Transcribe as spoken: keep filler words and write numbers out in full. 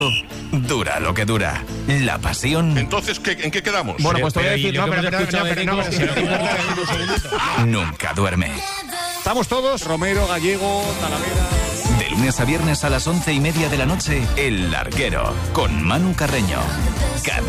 Dura lo que dura. La pasión. Entonces, ¿qué, ¿en qué quedamos? Bueno, pues te voy a decir, no, pero, pero, pero, pero, pero, pero, no, pero, pero, pero, pero, pero, pero, pero, un segundito. Nunca duerme. Estamos todos, Romero, Gallego, Talavera. De lunes a viernes a las once y media de la noche, El Larguero, con Manu Carreño. Cadena